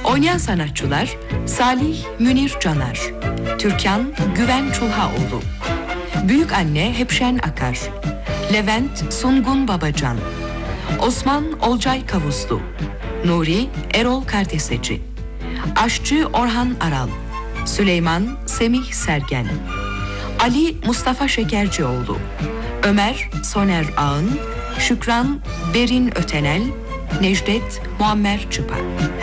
Oynayan sanatçılar: Salih Münir Caner, Türkan Güven Çulhaoğlu, Büyük Anne Hepşen Akar, Levent Sungun Babacan, Osman Olcay Kavuslu, Nuri Erol Kardeseci, Aşçı Orhan Aral, Süleyman Semih Sergen, Ali Mustafa Şekercioğlu, Ömer Soner Ağın, Şükran Berin Ötenel, Necdet Muammer Çıpa.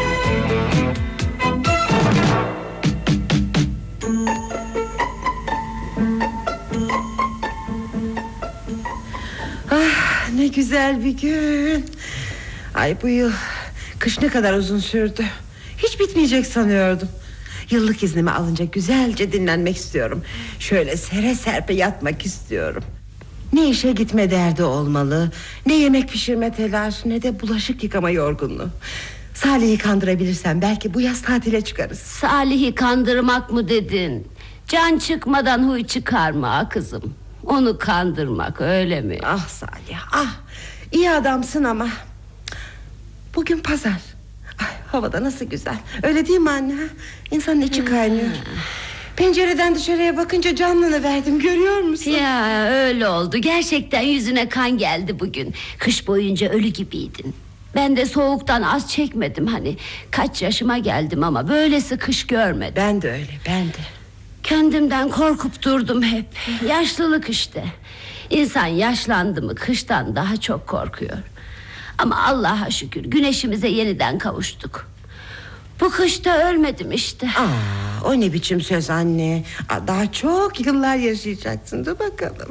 Ah, ne güzel bir gün. Ay, bu yıl kış ne kadar uzun sürdü. Hiç bitmeyecek sanıyordum. Yıllık iznimi alınca güzelce dinlenmek istiyorum. Şöyle sere serpe yatmak istiyorum. Ne işe gitme derdi olmalı, ne yemek pişirme telaşı, ne de bulaşık yıkama yorgunluğu. Salih'i kandırabilirsem belki bu yaz tatile çıkarız. Salih'i kandırmak mı dedin? Can çıkmadan huy çıkarma kızım. Onu kandırmak, öyle mi? Ah Salih, ah, iyi adamsın ama bugün pazar. Ay, havada nasıl güzel. Öyle değil mi anne? İnsanın içi kaynıyor. Pencereden dışarıya bakınca canlını verdim, görüyor musun? Ya öyle oldu. Gerçekten yüzüne kan geldi bugün. Kış boyunca ölü gibiydin. Ben de soğuktan az çekmedim hani. Kaç yaşıma geldim ama böylesi kış görmedim. Ben de öyle, ben de. Kendimden korkup durdum hep. Yaşlılık işte. İnsan yaşlandı mı kıştan daha çok korkuyor. Ama Allah'a şükür güneşimize yeniden kavuştuk. Bu kışta ölmedim işte. O ne biçim söz anne? Daha çok yıllar yaşayacaksın. Dur bakalım.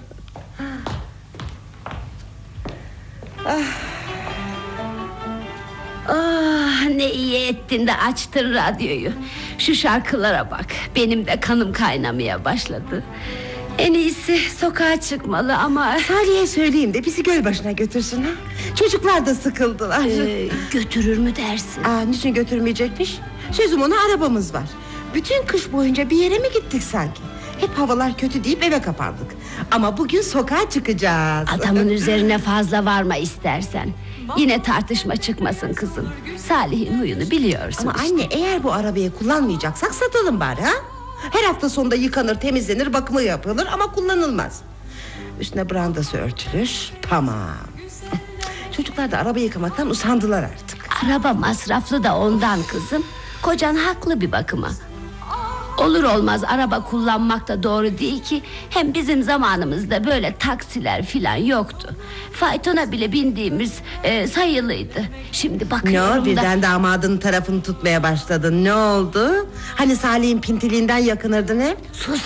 Ne iyi ettin de açtın radyoyu. Şu şarkılara bak. Benim de kanım kaynamaya başladı. En iyisi sokağa çıkmalı ama... Salih'e söyleyeyim de bizi göl başına götürsün ha? Çocuklar da sıkıldılar. Götürür mü dersin? Niçin götürmeyecekmiş? Sözüm ona, arabamız var. Bütün kış boyunca bir yere mi gittik sanki? Hep havalar kötü deyip eve kapandık. Ama bugün sokağa çıkacağız. Adamın üzerine fazla varma istersen. Yine tartışma çıkmasın kızım. Salih'in huyunu biliyorsun Ama işte. anne, eğer bu arabayı kullanmayacaksak satalım bari ha? Her hafta sonunda yıkanır, temizlenir, bakımı yapılır ama kullanılmaz. Üstüne brandası örtülür. Tamam. Çocuklar da araba yıkamaktan usandılar artık. Araba masraflı da ondan kızım. Kocan haklı bir bakıma. Olur olmaz araba kullanmak da doğru değil ki. Hem bizim zamanımızda böyle taksiler filan yoktu. Faytona bile bindiğimiz sayılıydı. Şimdi bakıyorum Ne o, birden damadın tarafını tutmaya başladın, ne oldu? Hani Salih'in pintiliğinden yakınırdın hep. Sus